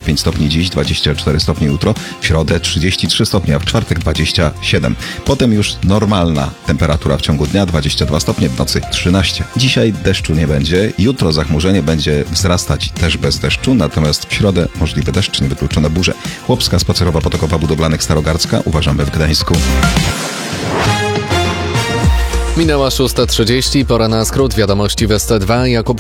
25 stopni dziś, 24 stopnie jutro, w środę 33 stopnie, a w czwartek 27. Potem już normalna temperatura w ciągu dnia, 22 stopnie, w nocy 13. Dzisiaj deszczu nie będzie, jutro zachmurzenie będzie wzrastać też bez deszczu, natomiast w środę możliwy deszcz, niewykluczone burze. Chłopska, Spacerowa, Potokowa, Budowlanek, Starogardzka, uważamy w Gdańsku. Minęła 6:30, pora na skrót wiadomości w ST2. Jakub